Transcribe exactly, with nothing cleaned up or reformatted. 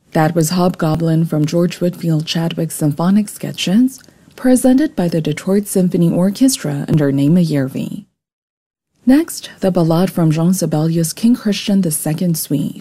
That was Hobgoblin from George Whitfield Chadwick's Symphonic Sketches, presented by the Detroit Symphony Orchestra under Naima Yervi. Next, the ballade from Jean Sibelius' King Christian the Second Suite.